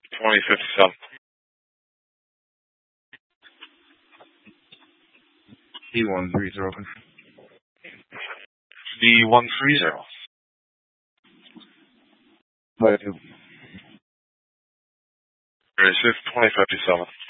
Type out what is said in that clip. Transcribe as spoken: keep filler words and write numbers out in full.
twenty fifty-seven. D one three zero. D one three zero. Five two. thirty-six, twenty fifty-seven.